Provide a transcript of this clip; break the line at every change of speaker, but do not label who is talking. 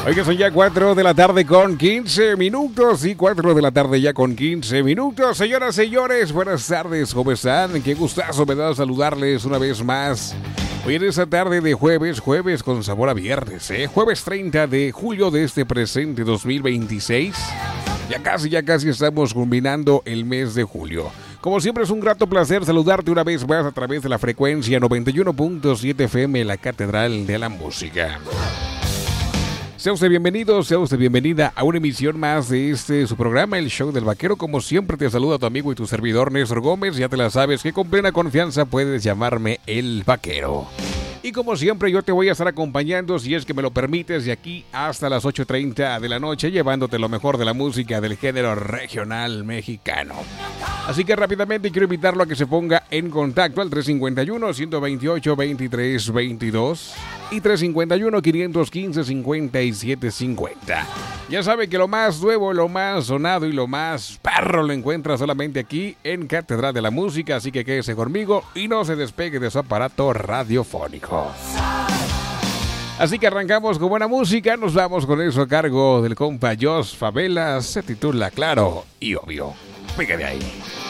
Oiga, son ya 4 de la tarde con 15 minutos y 4 de la tarde ya con 15 minutos. Señoras, señores, buenas tardes, ¿cómo están? Qué gustazo me da saludarles una vez más. Hoy en esta tarde de jueves con sabor a viernes, Jueves 30 de julio de este presente 2026. Ya casi estamos culminando el mes de julio. Como siempre es un grato placer saludarte una vez más a través de la frecuencia 91.7 FM, la Catedral de la Música. Sea usted bienvenido, sea usted bienvenida a una emisión más de su programa, El Show del Vaquero. Como siempre te saluda tu amigo y tu servidor Néstor Gómez. Ya te la sabes que con plena confianza puedes llamarme El Vaquero. Y como siempre yo te voy a estar acompañando, si es que me lo permites, de aquí hasta las 8:30 de la noche, llevándote lo mejor de la música del género regional mexicano. Así que rápidamente quiero invitarlo a que se ponga en contacto al 351-128-2322 y 351-515-5750. Ya sabe que lo más nuevo, lo más sonado y lo más perro lo encuentra solamente aquí en Catedral de la Música, así que quédese conmigo y no se despegue de su aparato radiofónico. Así que arrancamos con buena música, nos vamos con eso a cargo del compa Jos Favela, se titula Claro y Obvio. Venga de ahí.